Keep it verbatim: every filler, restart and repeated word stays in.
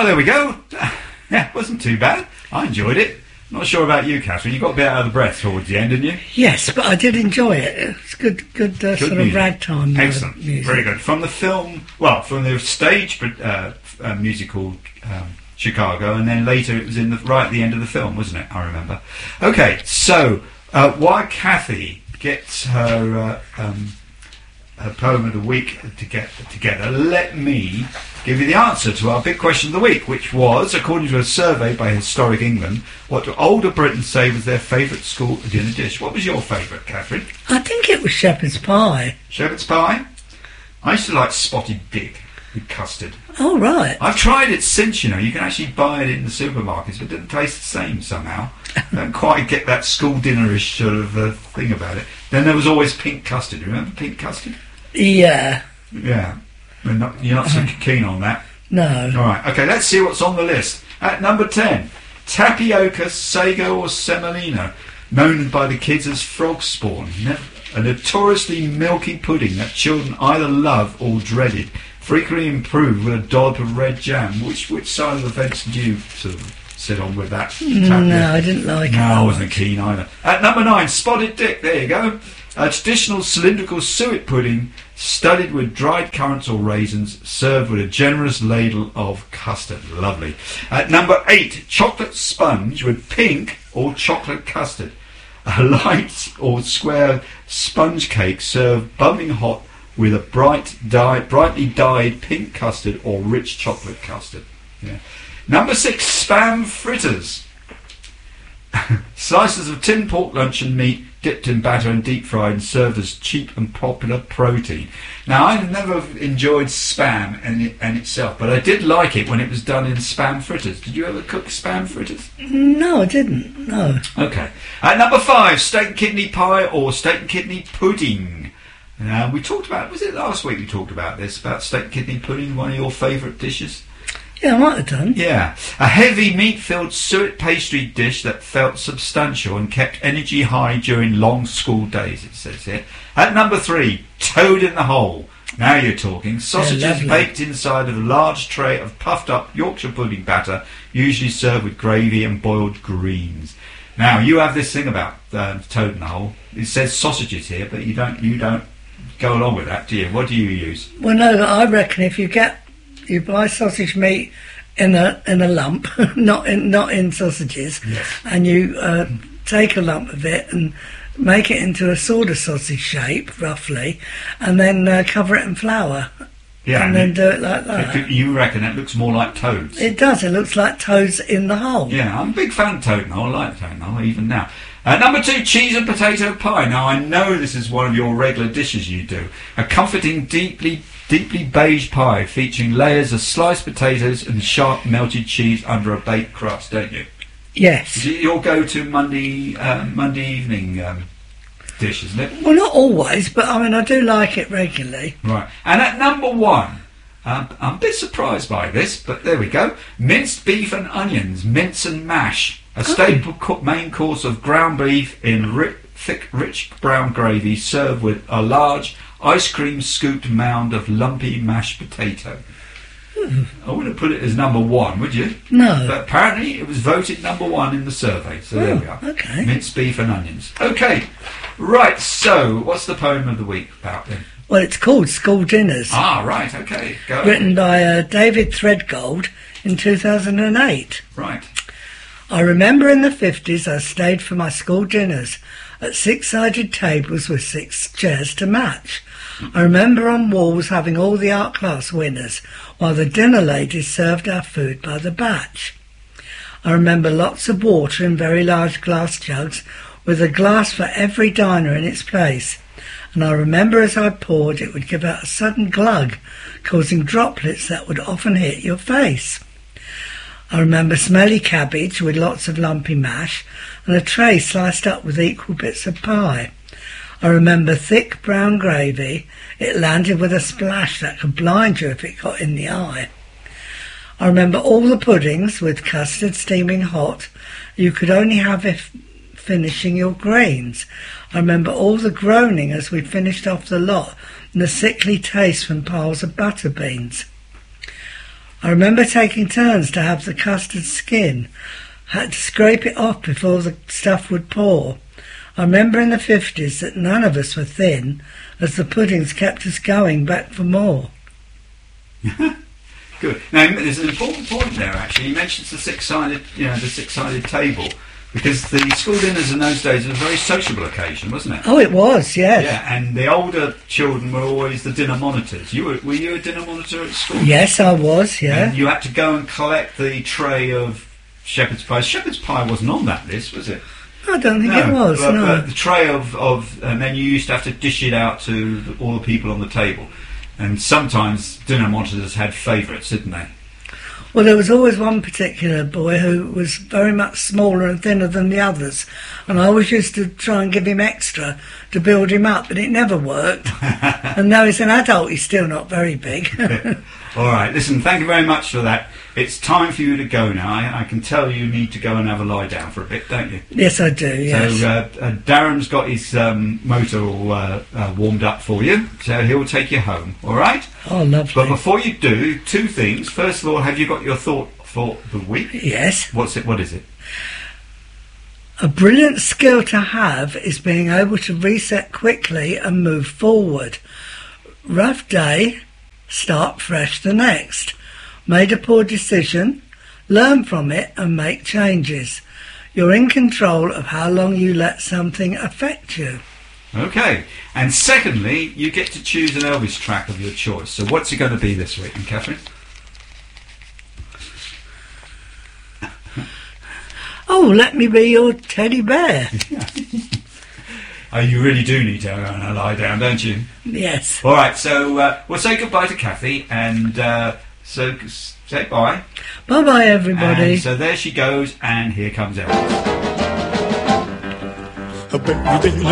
Well, there we go. Yeah, it wasn't too bad. I enjoyed it. Not sure about you, Catherine. You got a bit out of the breath towards the end, didn't you? Yes, but I did enjoy it. It's good, good, uh, Good sort music. of ragtime. Excellent. Uh, music. Very good. From the film, well, from the stage uh, uh, musical um, Chicago, and then later it was in the right at the end of the film, wasn't it? I remember. Okay, so uh, while Kathy gets her uh, um, her poem of the week to get together, let me give you the answer to our big question of the week, which was, according to a survey by Historic England, what do older Britons say was their favourite school dinner dish? What was your favourite, Catherine? I think it was shepherd's pie. Shepherd's pie? I used to like spotted dick with custard. Oh, right. I've tried it since, you know. You can actually buy it in the supermarkets, but it doesn't taste the same somehow. Don't quite get that school dinnerish sort of uh, thing about it. Then there was always pink custard. Remember pink custard? Yeah. Yeah. We're not, you're not so keen on that. No. All right. Okay, let's see what's on the list. At number ten, tapioca, sago or semolina, known by the kids as frog spawn. Never, a notoriously milky pudding that children either love or dreaded, frequently improved with a dollop of red jam. Which which side of the fence did you sort of sit on with that? No, I didn't like no, it. No, I wasn't keen either. At number nine, spotted dick. There you go. A traditional cylindrical suet pudding studded with dried currants or raisins, served with a generous ladle of custard. Lovely. At number eight, chocolate sponge with pink or chocolate custard. A light or square sponge cake served bubbling hot with a bright dye, brightly dyed pink custard or rich chocolate custard. Yeah. Number six, spam fritters. Slices of tinned pork luncheon meat dipped in batter and deep fried and served as cheap and popular protein. Now, I never enjoyed spam in, it, in itself, but I did like it when it was done in spam fritters. Did you ever cook spam fritters? No, I didn't. No. Okay. At number five, steak and kidney pie or steak and kidney pudding. Now, we talked about, was it last week we talked about this, about steak and kidney pudding, one of your favourite dishes? Yeah, I might have done. Yeah. A heavy meat-filled suet pastry dish that felt substantial and kept energy high during long school days, it says here. At number three, toad in the hole. Now you're talking. Sausages Yeah, baked inside of a large tray of puffed-up Yorkshire pudding batter, usually served with gravy and boiled greens. Now, you have this thing about uh, toad in the hole. It says sausages here, but you don't you don't go along with that, do you? What do you use? Well, no, I reckon if you get you buy sausage meat in a in a lump, not in not in sausages, yes. and you uh, take a lump of it and make it into a sort of sausage shape, roughly, and then uh, cover it in flour, Yeah, and, and then it, do it like that. it, you reckon it looks more like toads? It does. It looks like toads in the hole. Yeah, I'm a big fan of toad and hole. I like toad and hole even now. Uh, number two, cheese and potato pie. Now, I know this is one of your regular dishes you do. A comforting, deeply, deeply beige pie featuring layers of sliced potatoes and sharp melted cheese under a baked crust, don't you? Yes. Is it your go-to Monday uh, Monday evening um, dish, isn't it? Well, not always, but I mean, I do like it regularly. Right. And at number one, um, I'm a bit surprised by this, but there we go. Minced beef and onions, mince and mash. A staple co- main course of ground beef in ri- thick, rich brown gravy, served with a large ice cream scooped mound of lumpy mashed potato. Hmm. I wouldn't put it as number one, would you? No. But apparently it was voted number one in the survey, so there Oh, we are. okay. Minced beef and onions. Okay, right, so what's the poem of the week about then? Well, it's called School Dinners, Ah, right, okay, go ahead. written by uh, David Threadgold in two thousand eight. Right. I remember in the fifties I stayed for my school dinners at six-sided tables with six chairs to match. I remember on walls having all the art class winners, while the dinner ladies served our food by the batch. I remember lots of water in very large glass jugs, with a glass for every diner in its place. And I remember as I poured, it would give out a sudden glug, causing droplets that would often hit your face. I remember smelly cabbage with lots of lumpy mash, and a tray sliced up with equal bits of pie. I remember thick brown gravy. It landed with a splash that could blind you if it got in the eye. I remember all the puddings with custard steaming hot. You could only have if finishing your greens. I remember all the groaning as we finished off the lot and the sickly taste from piles of butter beans. I remember taking turns to have the custard skin. Had to scrape it off before the stuff would pour. I remember in the fifties that none of us were thin, as the puddings kept us going back for more. Good. Now, there's an important point there, actually. He mentions the six-sided, you know, the six-sided table, because the school dinners in those days was a very sociable occasion, wasn't it? Oh, it was, yes. Yeah, and the older children were always the dinner monitors. You were, were you a dinner monitor at school? Yes, I was, yeah. And you had to go and collect the tray of shepherd's pie. Shepherd's pie wasn't on that list, was it? I don't think no, it was, but, no. But the tray of, of, and then you used to have to dish it out to the, all the people on the table. And sometimes dinner monitors had favourites, didn't they? Well, there was always one particular boy who was very much smaller and thinner than the others, and I always used to try and give him extra to build him up, but it never worked. And now he's an adult, he's still not very big. All right, listen, thank you very much for that. It's time for you to go now. I, I can tell you need to go and have a lie down for a bit, don't you? Yes, I do, yes. So uh, uh, Darren's got his um, motor all uh, uh, warmed up for you, so he'll take you home, all right? Oh, lovely. But before you do, two things. First of all, have you got your thought for the week? Yes. What's it? What is it? A brilliant skill to have is being able to reset quickly and move forward. Rough day, start fresh the next. Made a poor decision, learn from it and make changes. You're in control of how long you let something affect you. Okay. And secondly, you get to choose an Elvis track of your choice. So what's it going to be this week, and Catherine? Oh, let me be your teddy bear. Oh, you really do need to go and lie down, don't you? Yes. All right, so uh, we'll say goodbye to Kathy, and uh, so say bye. Bye-bye, everybody. And so there she goes, and here comes Elvis. A berry they